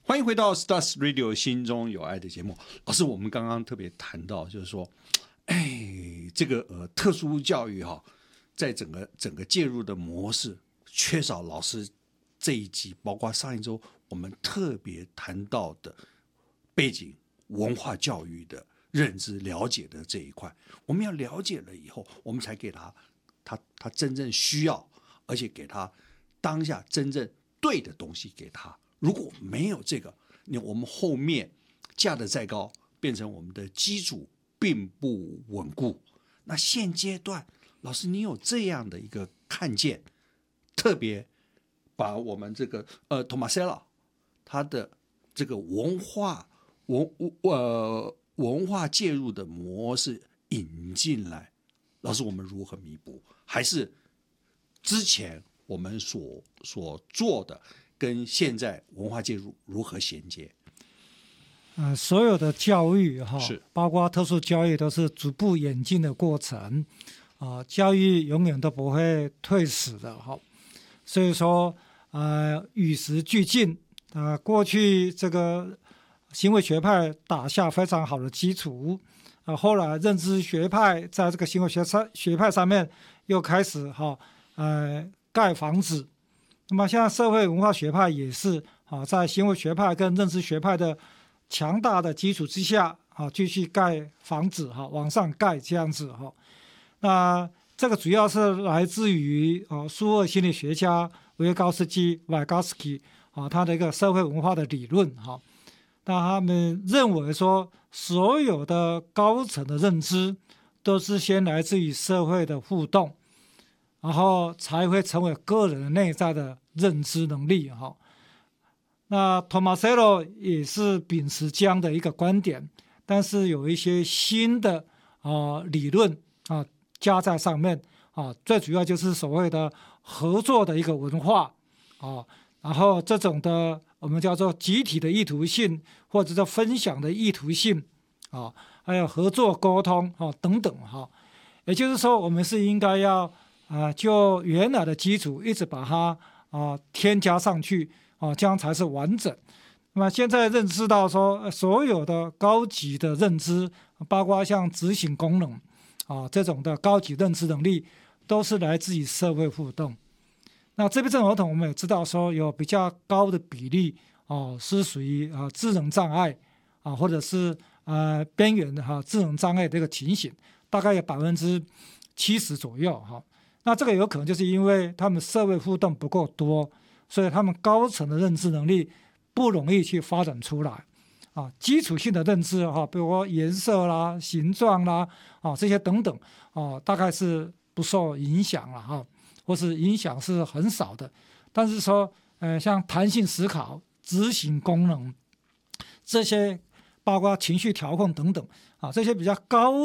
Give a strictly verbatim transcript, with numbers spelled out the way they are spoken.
欢迎回到 Stars Radio 心中有爱的节目。老师，我们刚刚特别谈到，就是说，哎，这个呃特殊教育哈、哦，在整个整个介入的模式缺少老师这一集，包括上一周我们特别谈到的背景文化教育的认知了解的这一块，我们要了解了以后，我们才给他他他真正需要，而且给他当下真正对的东西给他。如果没有这个，你我们后面架得再高，变成我们的基础并不稳固。那现阶段，老师你有这样的一个看见，特别把我们这个呃 Tomasello 他的这个文化文呃文化介入的模式引进来，老师我们如何弥补？还是之前我们所所做的？跟现在文化介入如何衔接？ 呃，所有的教育哈， 是包括特殊教育，都是逐步演进的过程啊、呃。教育永远都不会退死的哈。所以说，呃，与时俱进啊、呃。过去这个行为学派打下非常好的基础啊、呃，后来认知学派在这个行为学学派上面又开始哈呃盖房子。那么现在社会文化学派也是啊，在行为学派跟认知学派的强大的基础之下啊，继续盖房子哈，往上盖这样子哈。那这个主要是来自于啊，苏俄心理学家维高斯基 （Vygotsky） 啊，他的一个社会文化的理论哈。那他们认为说，所有的高层的认知都是先来自于社会的互动。然后才会成为个人内在的认知能力哈。那 Tomasello 也是秉持这样的一个观点，但是有一些新的啊、呃、理论啊加在上面啊，最主要就是所谓的合作的一个文化啊，然后这种的我们叫做集体的意图性，或者说分享的意图性啊，还有合作沟通啊等等哈。也就是说，我们是应该要。啊，就原来的基础一直把它啊添加上去啊，这样才是完整。那么现在认知到说，所有的高级的认知，包括像执行功能啊这种的高级认知能力，都是来自于社会互动。那自闭症儿童我们也知道说，有比较高的比例哦、啊、是属于啊智能障碍啊，或者是呃边缘的哈、啊、智能障碍这个情形，大概有百分之七十左右哈。那这个有可能就是因为他们社会互动不够多，所以他们高层的认知能力不容易去发展出来啊。基础性的认知哈，比如说颜色啦、形状啦啊这些等等啊，大概是不受影响了哈，或是影响是很少的。但是说，呃，像弹性思考、执行功能这些，包括情绪调控等等啊，这些比较高